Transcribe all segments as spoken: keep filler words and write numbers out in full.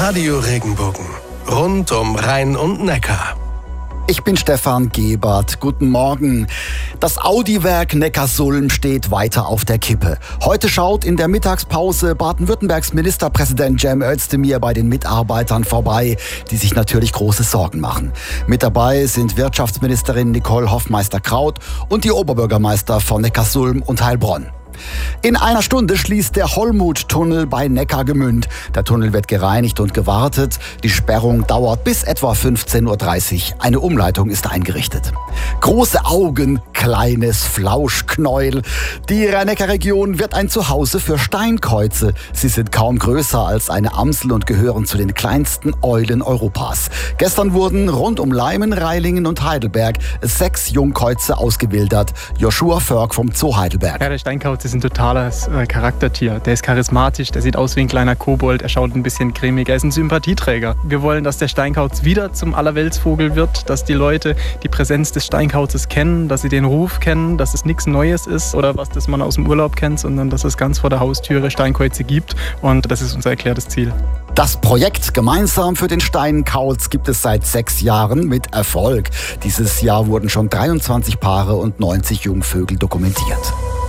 Radio Regenbogen. Rund um Rhein und Neckar. Ich bin Stefan Gebert. Guten Morgen. Das Audi-Werk Neckarsulm steht weiter auf der Kippe. Heute schaut in der Mittagspause Baden-Württembergs Ministerpräsident Cem Özdemir bei den Mitarbeitern vorbei, die sich natürlich große Sorgen machen. Mit dabei sind Wirtschaftsministerin Nicole Hoffmeister-Kraut und die Oberbürgermeister von Neckarsulm und Heilbronn. In einer Stunde schließt der Hollmut-Tunnel bei Neckargemünd. Der Tunnel wird gereinigt und gewartet. Die Sperrung dauert bis etwa fünfzehn Uhr dreißig. Eine Umleitung ist eingerichtet. Große Augen, kleines Flauschknäuel. Die Rhein-Neckar-Region wird ein Zuhause für Steinkäuze. Sie sind kaum größer als eine Amsel und gehören zu den kleinsten Eulen Europas. Gestern wurden rund um Leimen, Reilingen und Heidelberg sechs Jungkäuze ausgewildert. Joshua Förg vom Zoo Heidelberg. Ja, der Steinkauz ist ein totales äh, Charaktertier. Der ist charismatisch, der sieht aus wie ein kleiner Kobold, er schaut ein bisschen cremig, er ist ein Sympathieträger. Wir wollen, dass der Steinkauz wieder zum Allerweltsvogel wird, dass die Leute die Präsenz des Steinkauzes kennen, dass sie den Ruf kennen, dass es nichts Neues ist oder was das man aus dem Urlaub kennt, sondern dass es ganz vor der Haustüre Steinkäuze gibt, und das ist unser erklärtes Ziel. Das Projekt Gemeinsam für den Steinkauz gibt es seit sechs Jahren mit Erfolg. Dieses Jahr wurden schon dreiundzwanzig Paare und neunzig Jungvögel dokumentiert.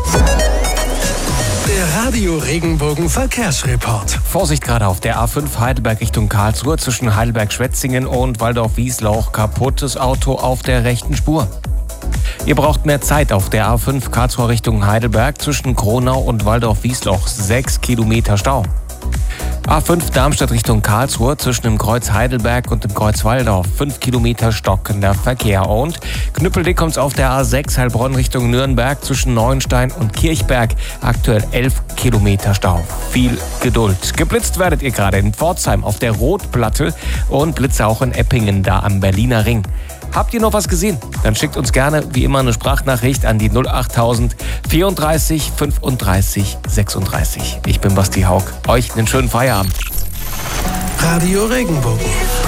Der Radio Regenbogen Verkehrsreport. Vorsicht gerade auf der A fünf Heidelberg Richtung Karlsruhe zwischen Heidelberg-Schwetzingen und Waldorf-Wiesloch. Kaputtes Auto auf der rechten Spur. Ihr braucht mehr Zeit auf der A fünf Karlsruhe Richtung Heidelberg zwischen Kronau und Waldorf-Wiesloch. Sechs Kilometer Stau. A fünf Darmstadt Richtung Karlsruhe zwischen dem Kreuz Heidelberg und dem Kreuz Waldorf. fünf Kilometer stockender Verkehr. Und knüppeldick kommt's auf der A sechs Heilbronn Richtung Nürnberg zwischen Neuenstein und Kirchberg. Aktuell elf Kilometer Stau. Viel Geduld. Geblitzt werdet ihr gerade in Pforzheim auf der Rotplatte und Blitze auch in Eppingen, da am Berliner Ring. Habt ihr noch was gesehen? Dann schickt uns gerne wie immer eine Sprachnachricht an die null achttausend vierunddreißig fünfunddreißig sechsunddreißig. Ich bin Basti Haug. Euch einen schönen Feierabend. Radio Regenbogen.